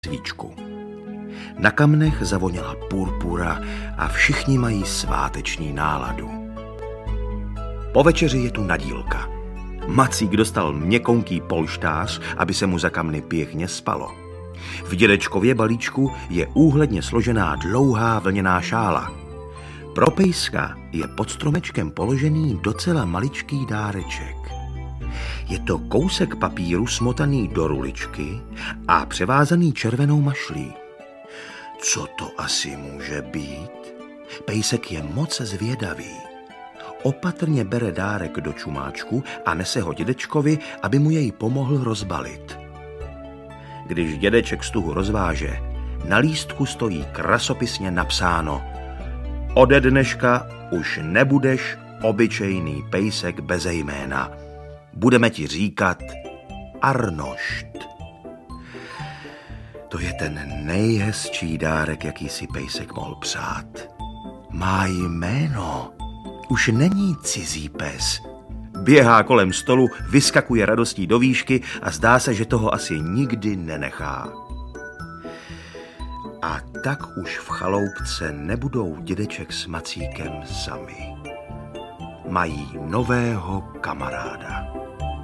svíčku. Na kamnech zavoněla purpura a všichni mají sváteční náladu. Po večeři je tu nadílka. Macík dostal měkonký polštář, aby se mu za kamny pěkně spalo. V dědečkově balíčku je úhledně složená dlouhá vlněná šála. Pro pejska je pod stromečkem položený docela maličký dáreček. Je to kousek papíru smotaný do ruličky a převázaný červenou mašlí. Co to asi může být? Pejsek je moc zvědavý. Opatrně bere dárek do čumáčku a nese ho dědečkovi, aby mu jej pomohl rozbalit. Když dědeček stuhu rozváže, na lístku stojí krasopisně napsáno: Ode dneška už nebudeš obyčejný pejsek beze jména. Budeme ti říkat Arnošt. To je ten nejhezčí dárek, jaký si pejsek mohl přát. Má jméno. Už není cizí pes. Běhá kolem stolu, vyskakuje radostí do výšky a zdá se, že toho asi nikdy nenechá. A tak už v chaloupce nebudou dědeček s Macíkem sami. Mají nového kamaráda.